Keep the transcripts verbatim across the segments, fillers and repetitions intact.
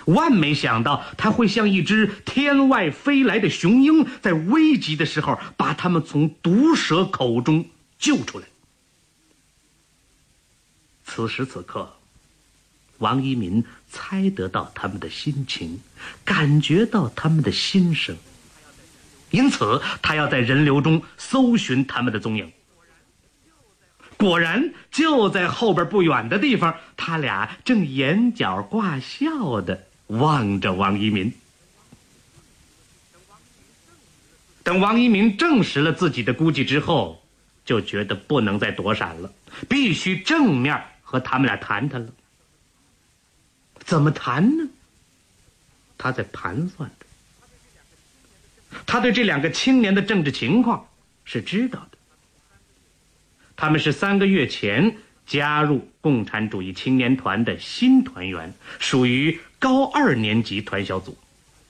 万没想到他会像一只天外飞来的雄鹰，在危急的时候把他们从毒蛇口中救出来。此时此刻，王一民猜得到他们的心情，感觉到他们的心声，因此他要在人流中搜寻他们的踪影。果然，就在后边不远的地方，他俩正眼角挂笑的望着王一民。等王一民证实了自己的估计之后，就觉得不能再躲闪了，必须正面和他们俩谈谈了。怎么谈呢？他在盘算着。他对这两个青年的政治情况是知道的。他们是三个月前加入共产主义青年团的新团员，属于高二年级团小组。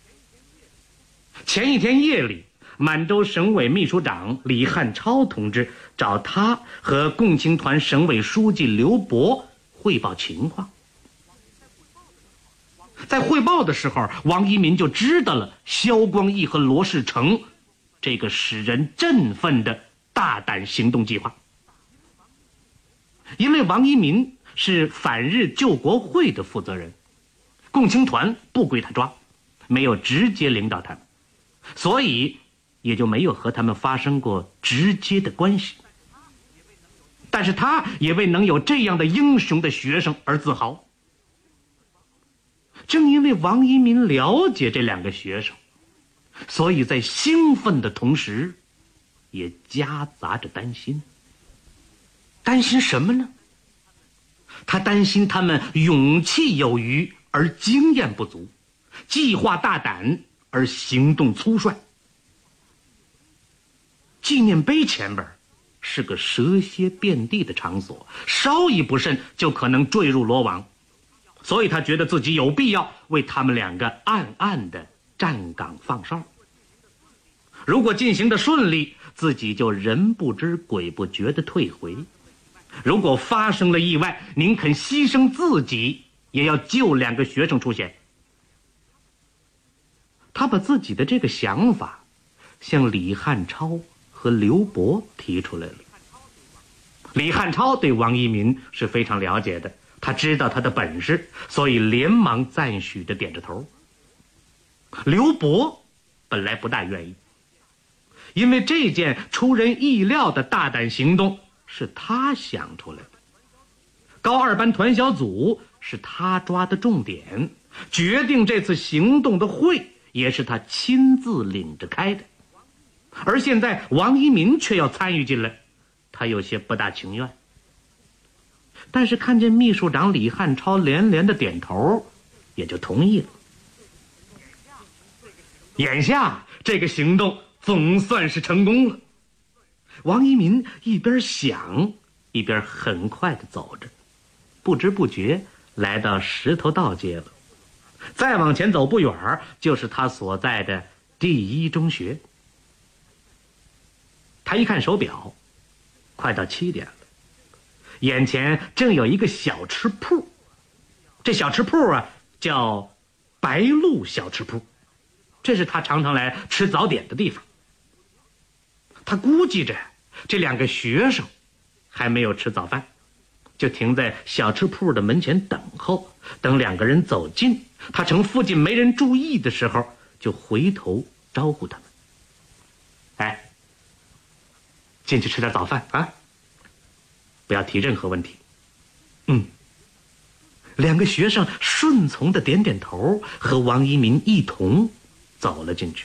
前一天夜里，满洲省委秘书长李汉超同志找他和共青团省委书记刘伯汇报情况。在汇报的时候，王一民就知道了萧光义和罗世成这个使人振奋的大胆行动计划。因为王一民是反日救国会的负责人，共青团不归他抓，没有直接领导他们，所以也就没有和他们发生过直接的关系。但是他也为能有这样的英雄的学生而自豪。正因为王一民了解这两个学生，所以在兴奋的同时也夹杂着担心。担心什么呢？他担心他们勇气有余而经验不足，计划大胆而行动粗率。纪念碑前边是个蛇蝎遍地的场所，稍一不慎就可能坠入罗网，所以他觉得自己有必要为他们两个暗暗的站岗放哨。如果进行的顺利，自己就人不知鬼不觉的退回；如果发生了意外，宁肯牺牲自己也要救两个学生出险。他把自己的这个想法向李汉超和刘伯提出来了。李汉超对王一民是非常了解的，他知道他的本事，所以连忙赞许着点着头。刘伯本来不大愿意，因为这件出人意料的大胆行动是他想出来的，高二班团小组是他抓的重点，决定这次行动的会也是他亲自领着开的，而现在王一民却要参与进来，他有些不大情愿。但是看见秘书长李汉超连连的点头，也就同意了。眼下这个行动总算是成功了。王一民一边想一边很快地走着，不知不觉来到石头道街了。再往前走不远就是他所在的第一中学。他一看手表，快到七点了，眼前正有一个小吃铺。这小吃铺啊叫白鹿小吃铺，这是他常常来吃早点的地方。他估计着这两个学生还没有吃早饭，就停在小吃铺的门前等候，等两个人走近，他趁附近没人注意的时候就回头招呼他们。哎，进去吃点早饭啊，不要提任何问题。嗯，两个学生顺从的点点头，和王一民一同走了进去。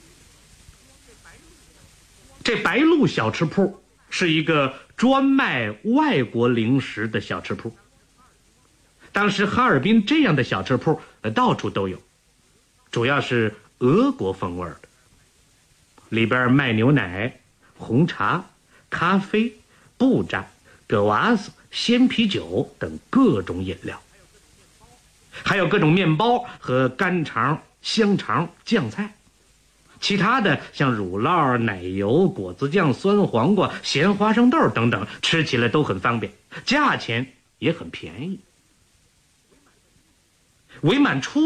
这白鹿小吃铺是一个专卖外国零食的小吃铺。当时哈尔滨这样的小吃铺到处都有，主要是俄国风味的，里边卖牛奶、红茶、咖啡、布扎、葛瓦斯、鲜啤酒等各种饮料，还有各种面包和干肠、香肠、酱菜。其他的像乳酪、奶油、果子酱、酸黄瓜、咸花生豆等等，吃起来都很方便，价钱也很便宜。伪满出